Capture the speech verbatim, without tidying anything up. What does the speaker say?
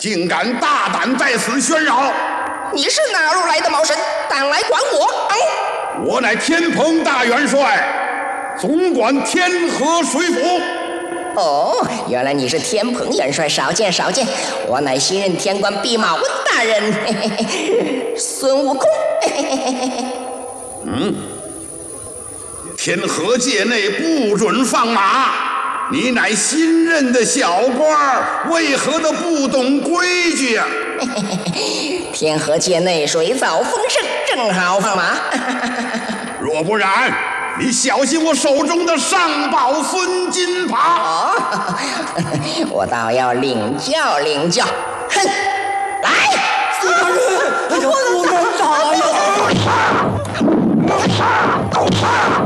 竟敢大胆在此喧扰！ 你是哪路来的毛神，胆来管我？啊！ 我乃天蓬大元帅，总管天河水府。 哦，原来你是天蓬元帅，少见少见。我乃新任天官弼马温大人，嘿嘿嘿，孙悟空。嘿嘿嘿嘿嗯，天河界内不准放马。你乃新任的小官，为何的不懂规矩啊？ 天河界内水草丰盛，正好放马。 若不然，你小心我手中的上宝孙金耙。 哦，我倒要领教领教。哼，来， 孙大人，哎呀，不能打呀！